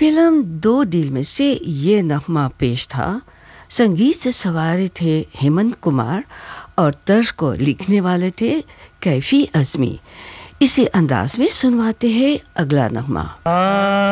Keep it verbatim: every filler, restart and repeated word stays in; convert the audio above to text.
Film दो दिल में से ये नगमा पेश था। संगीत से सवारे थे हेमंत कुमार और तर्ज को लिखने वाले थे कैफी आजमी। इसी अंदाज में सुनवाते हैं अगला नगमा।